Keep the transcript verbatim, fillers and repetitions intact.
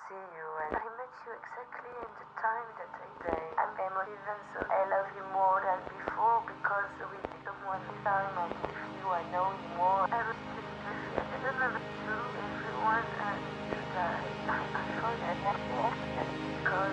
see you, and I met you exactly in the time that I say I'm emotive, and so I love you more than before because with someone this time and with you I know you more. I was just with you. I don't know.